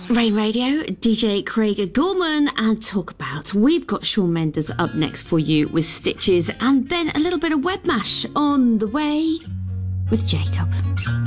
Rain Radio, DJ Craig Gorman, and talk about. We've got Shawn Mendes up next for you with Stitches, and then a little bit of Web Mash on the way with Jacob.